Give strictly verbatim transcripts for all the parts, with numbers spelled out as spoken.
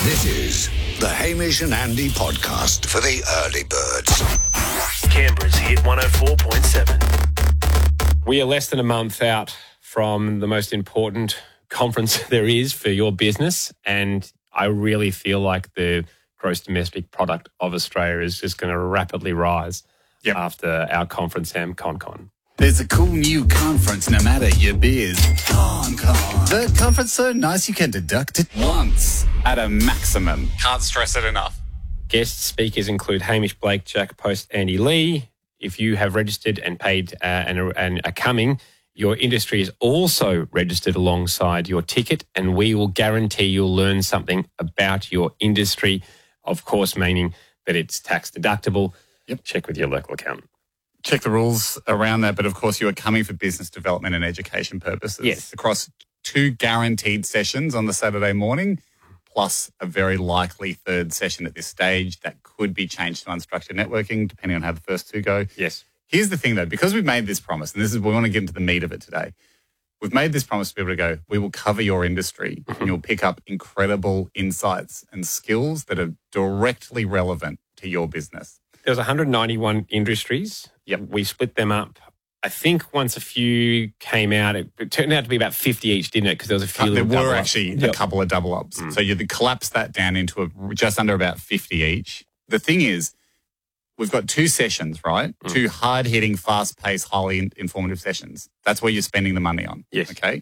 This is the Hamish and Andy podcast for the early birds. Canberra's Hit one oh four point seven. We are less than a month out from the most important conference there is for your business, and I really feel like the gross domestic product of Australia is just going to rapidly rise yep. after our conference, AmConCon. There's a cool new conference no matter your biz. ConCon. The conference so nice you can deduct it once at a maximum. Can't stress it enough. Guest speakers include Hamish Blake, Jack Post, Andy Lee. If you have registered and paid uh, and, and are coming, your industry is also registered alongside your ticket, and we will guarantee you'll learn something about your industry, of course, meaning that it's tax deductible. Yep. Check with your local accountant. Check the rules around that, but of course you are coming for business development and education purposes. Yes. Across two guaranteed sessions on the Saturday morning, plus a very likely third session at this stage that could be changed to unstructured networking, depending on how the first two go. Yes. Here's the thing though, because we've made this promise, and this is, we want to get into the meat of it today. We've made this promise to be able to go, we will cover your industry mm-hmm. and you'll pick up incredible insights and skills that are directly relevant to your business. There's one hundred ninety-one industries. Yep. We split them up. I think once a few came out, it, it turned out to be about fifty each, didn't it? Because there was a few. Uh, there were actually yep. a couple of double ups. Mm. So you collapse that down into a, just under about fifty each. The thing is, we've got two sessions, right? Mm. Two hard-hitting, fast-paced, highly in- informative sessions. That's where you're spending the money on. Yes. Okay?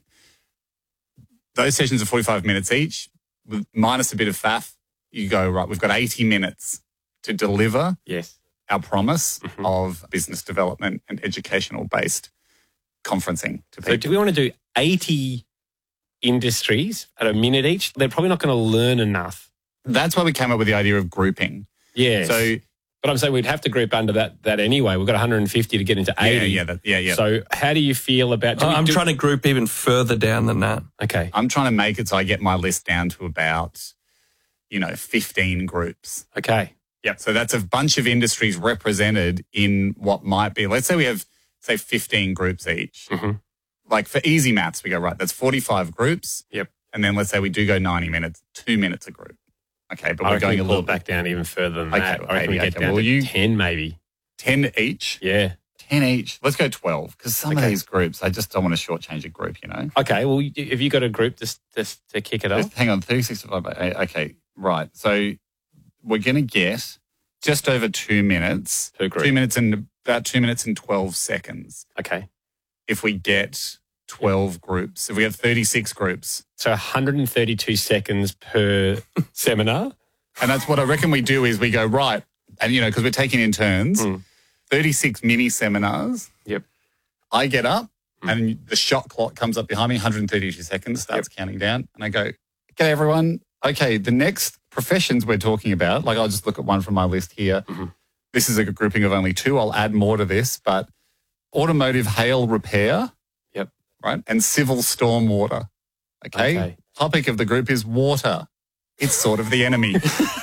Those sessions are forty-five minutes each, with minus a bit of faff. You go, right, we've got eighty minutes to deliver yes. our promise mm-hmm. of business development and educational-based conferencing to people. So do we want to do eighty industries at a minute each? They're probably not going to learn enough. That's why we came up with the idea of grouping. Yeah. So, but I'm saying we'd have to group under that that anyway. We've got one hundred fifty to get into eighty. Yeah, yeah, that, yeah, yeah. So how do you feel about... Uh, I'm do, trying to group even further down than that. Okay. I'm trying to make it so I get my list down to about, you know, fifteen groups. Okay. Yep. So that's a bunch of industries represented in what might be, let's say we have, say, fifteen groups each. Mm-hmm. Like for easy maths, we go, right, that's forty-five groups. Yep. And then let's say we do go ninety minutes, two minutes a group. Okay, but I we're going we a pull little it back down even further than okay, that. I reckon we okay, get down well, to you, ten maybe. ten each? Yeah. ten each. Let's go twelve, because some okay. of these groups, I just don't want to shortchange a group, you know? Okay, well, have you got a group just, just to kick it off? Hang on, thirty-six divided by eight. Okay, right. So we're going to get just over two minutes. Per group. Two minutes and about two minutes and twelve seconds. Okay. If we get twelve groups, if we have thirty-six groups. So one hundred thirty-two seconds per seminar. And that's what I reckon we do is we go, right, and, you know, because we're taking in turns, mm. thirty-six mini seminars. Yep. I get up mm. and the shot clock comes up behind me, one hundred thirty-two seconds, starts yep. counting down. And I go, okay, everyone. Okay, the next professions we're talking about, like I'll just look at one from my list here. Mm-hmm. This is a grouping of only two. I'll add more to this, but automotive hail repair. Yep. Right. And civil stormwater. Okay? okay. Topic of the group is water. It's sort of the enemy.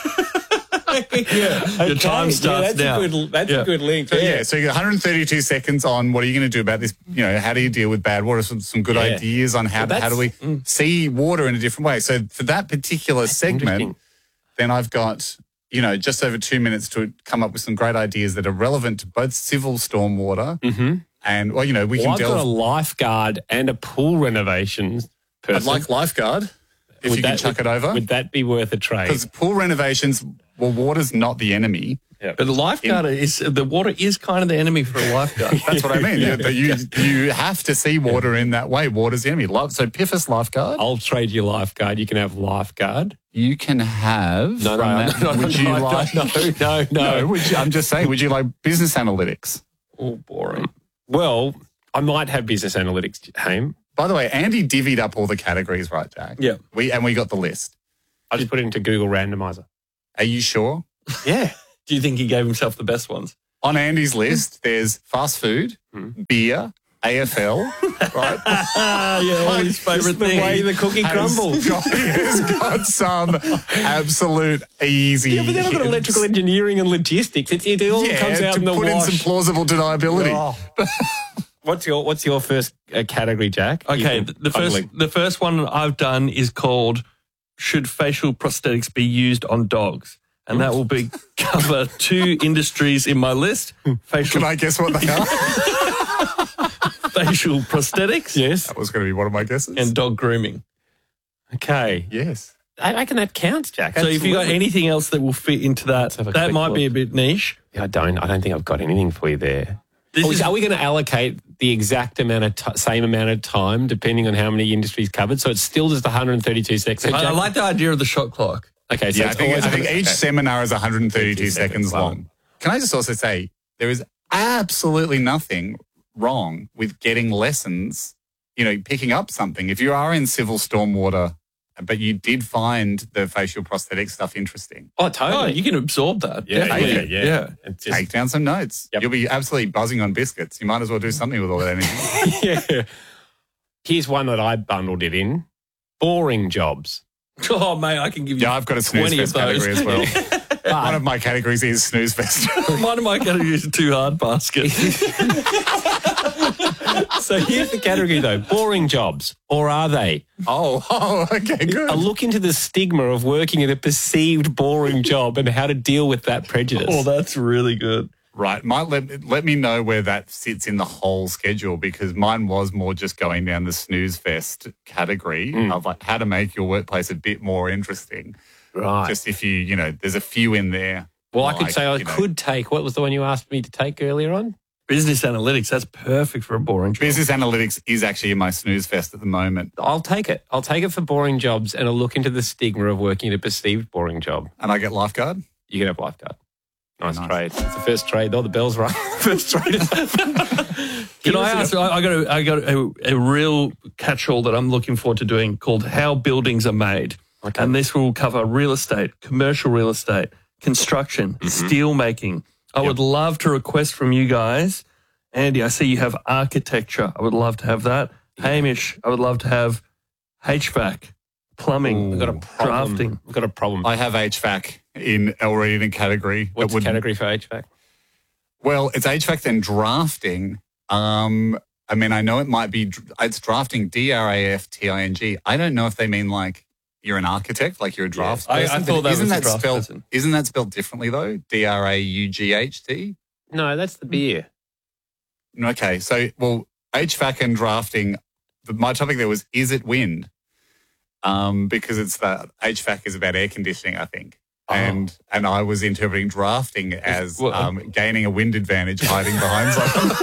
yeah. okay. Your time starts yeah, that's now. A good, that's yeah. a good link. So, yeah. yeah, so you got one hundred thirty-two seconds on what are you going to do about this? You know, how do you deal with bad water? Some, some good yeah. ideas on how, so how do we mm. see water in a different way. So for that particular that's segment, then I've got, you know, just over two minutes to come up with some great ideas that are relevant to both civil stormwater mm-hmm. and, well, you know, we well, can I've delve. got a lifeguard and a pool renovation person. I'd like lifeguard. If would you that, can chuck would, it over. Would that be worth a trade? Because pool renovations, well, water's not the enemy. Yep. But the lifeguard In, is, the water is kind of the enemy for a lifeguard. That's what I mean. yeah. you, you you have to see water in that way. Water's the enemy. So P I F A S lifeguard. I'll trade you lifeguard. You can have lifeguard. You can have. No, no, that, no, no, would you no, like, no, no, no. no would you, I'm just saying, would you like business analytics? Oh, boring. Well, I might have business analytics, Haim. By the way, Andy divvied up all the categories, right, Jack? Yeah. We And we got the list. I just put it into Google Randomizer. Are you sure? Yeah. Do you think he gave himself the best ones? On Andy's list, there's fast food, mm. beer, A F L, right? yeah, all his favourite thing. The way the cookie crumbles. Got, he's got some absolute easy. Yeah, but then I've got electrical engineering and logistics. It, it all yeah, comes out to in the put wash. in some plausible deniability. Oh. What's your What's your first uh, category, Jack? Okay, can, the first the first one I've done is called should facial prosthetics be used on dogs? And that will be cover two industries in my list. Facial, Can I guess what they are? facial prosthetics Yes. That was going to be one of my guesses. and dog grooming. Okay. yes. I reckon that counts, Jack. So if you got Absolutely. anything else that will fit into that, have a that quick might be a look. bit niche. Yeah, I don't. I don't think I've got anything for you there. This Oh, is- are we going to allocate the exact amount of t- same amount of time depending on how many industries covered? So it's still just one hundred thirty-two seconds. So I, I Jack- like the idea of the shot clock. Okay, so Yeah, I it's think, always I think okay. each seminar is one hundred thirty-two seconds seconds long. long. Can I just also say there is absolutely nothing wrong with getting lessons, you know, picking up something. If you are in civil stormwater, but you did find the facial prosthetic stuff interesting, Oh, Oh, totally. you can absorb that. yeah, definitely. yeah, yeah. It's just, take down some notes. Yep. You'll be absolutely buzzing on biscuits. You might as well do something with all that energy. yeah. Here's one that I bundled it in. Boring jobs. Oh, mate, I can give you Yeah, I've got a snooze twenty of fest category those. as well. One of my categories is snooze fest. One of my categories is too hard basket. So here's the category though. Boring jobs. Or are they? oh, oh, okay, good. A look into the stigma of working in a perceived boring job and how to deal with that prejudice. Oh, that's really good. Right. Might let, let me know where that sits in the whole schedule, because mine was more just going down the snooze fest category of like how to make your workplace a bit more interesting. right. Just if you, you know, there's a few in there. well, I could like, say I you know, could take, what was the one you asked me to take earlier on? Business analytics, that's perfect for a boring job. Business analytics is actually in my snooze fest at the moment. I'll take it. I'll take it for boring jobs and a look into the stigma of working in a perceived boring job. And I get lifeguard. You can have lifeguard. Nice, Nice. trade. It's the first trade. Oh, the bell's rung. First trade. Can I ask? I I got a, I got a, a real catch-all that I'm looking forward to doing called "How Buildings Are Made," Okay. and this will cover real estate, commercial real estate, construction, steel making. I would love to request from you guys, Andy. I see you have architecture. I would love to have that. Hamish, I would love to have H V A C, plumbing, We've got a problem. drafting. We've got a problem. I have H V A C in already in a category. that What's would- the category for H V A C? Well, it's H V A C then drafting. Um, I mean, I know it might be, it's drafting D R A F T I N G. I don't know if they mean like you're an architect, like you're a draft I- I person. thought but that isn't was a that draft spelled, person. Isn't that spelled differently though? D R A U G H T? No, that's the beer. Okay, so, well, H V A C and drafting, the- my topic there was, is it wind? Um, because it's that H V A C is about air conditioning, I think. Oh. And and I was interpreting drafting as Well, um, gaining a wind advantage, hiding behind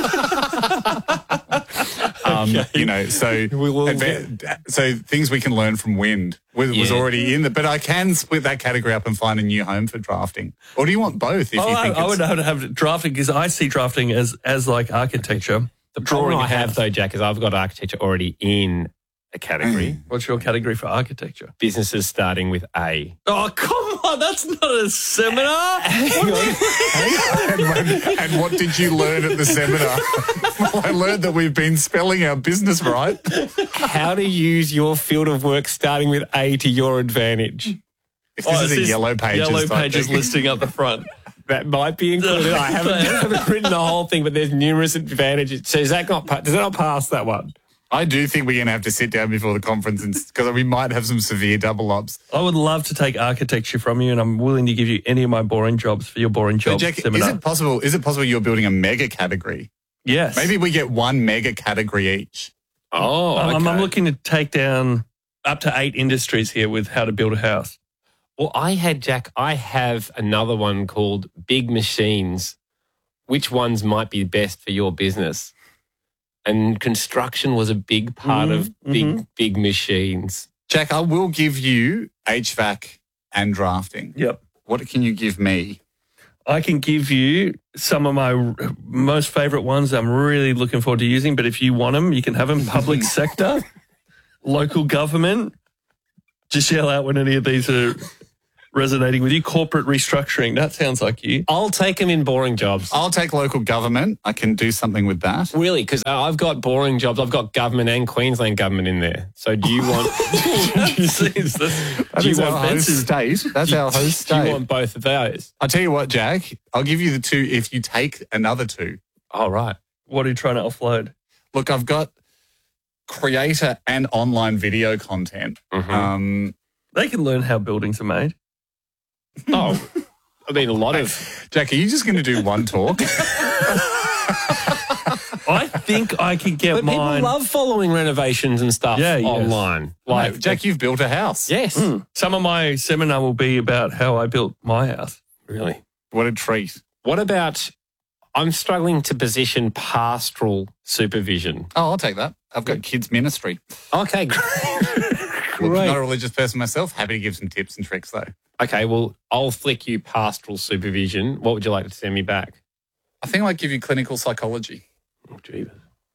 something. um, You know, so We will adva- so things we can learn from wind was, was Yeah. already in there. But I can split that category up and find a new home for drafting. Or do you want both? If Oh, you I, think I it's, would have to have drafting because I see drafting as as like architecture. The problem Drawing I a have house. though, Jack, is I've got architecture already in a category. What's your category for architecture? Businesses starting with A. Oh, come on. That's not a seminar. and, when- and what did you learn at the seminar? Well, I learned that we've been spelling our business right. How to use your field of work starting with A to your advantage. If this Oh, is it's a this yellow pages, Yellow type pages thing. listing up the front. That might be included. I haven't, I haven't written the whole thing, but there's numerous advantages. So is that not, pa- does that not pass that one? I do think we're going to have to sit down before the conference because we might have some severe double ups. I would love to take architecture from you, and I'm willing to give you any of my boring jobs for your boring So, job Jack, is seminar. it possible? Is it possible you're building a mega category? Yes. Maybe we get one mega category each. Oh, I'm, okay. I'm looking to take down up to eight industries here with how to build a house. Well, I had, Jack, I have another one called Big Machines. Which ones might be best for your business? And construction was a big part of big, big machines. Jack, I will give you H V A C and drafting. Yep. What can you give me? I can give you some of my r- most favorite ones I'm really looking forward to using, but if you want them, you can have them. Public sector, local government. Just yell out when any of these are resonating with you. Corporate restructuring. That sounds like you. I'll take them in boring jobs. I'll take local government. I can do something with that. Really, because I've got boring jobs. I've got government and Queensland government in there. So do you want? That Do you is want our host fences? state. That's our host do you state. want both of those? I'll tell you what, Jack. I'll give you the two if you take another two. Oh, right. What are you trying to offload? Look, I've got creator and online video content. Mhm. Um, They can learn how buildings are made. Oh, I mean, a lot of... Jack, are you just going to do one talk? I think I could get But mine. people love following renovations and stuff Yeah, yes. online. Like, Like, Jack, you've built a house. yes. Mm. Some of my seminar will be about how I built my house. Really. What a treat. What about... I'm struggling to position pastoral supervision. Oh, I'll take that. I've got kids ministry. Okay, great. Look, Great. not a religious person myself. Happy to give some tips and tricks, though. Okay, well, I'll flick you pastoral supervision. What would you like to send me back? I think I might give you clinical psychology. Oh, Jesus.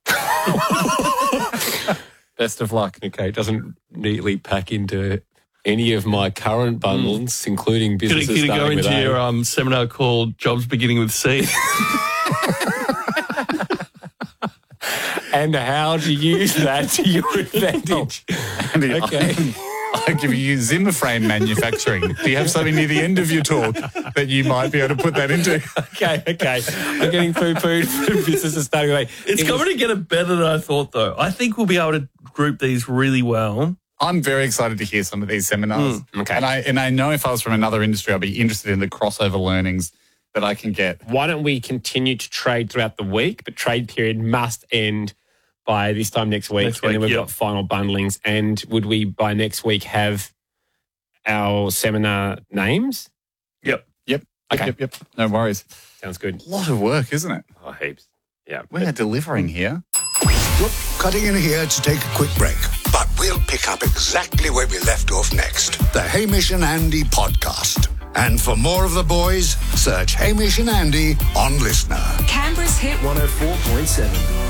Best of luck. Okay, it doesn't neatly pack into any of my current bundles, mm. including Could it, businesses could it go starting with into A. your um, seminar called Jobs Beginning with C? And how to use that to your advantage. Andy, Okay. I, I give you Zimmer frame manufacturing. Do you have something near the end of your talk that you might be able to put that into? Okay, okay. I'm getting poo-pooed for businesses starting with A. It's It going was- to get it better than I thought, though. I think we'll be able to group these really well. I'm very excited to hear some of these seminars. Mm, okay. And I and I know if I was from another industry, I'd be interested in the crossover learnings that I can get. Why don't we continue to trade throughout the week, but trade period must end by this time next week. Next and week, then we've yep. got final bundlings. And would we, by next week, have our seminar names? Yep. Yep. Okay. Yep, yep. No worries. Sounds good. A lot of work, isn't it? Oh, heaps. Yeah. We're delivering here. Look, cutting in here to take a quick break, but we'll pick up exactly where we left off next. The Hamish and Andy podcast. And for more of the boys, search Hamish and Andy on Listener. Canberra's Hit one oh four point seven.